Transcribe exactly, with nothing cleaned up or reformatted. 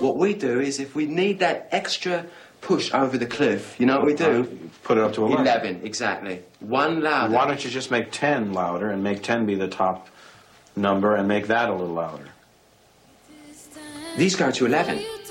What we do is if we need that extra push over the cliff, you know what we do? Put it up to eleven. eleven, exactly. One louder. Why don't you just make ten louder and make ten be the top number and make that a little louder? These go to eleven.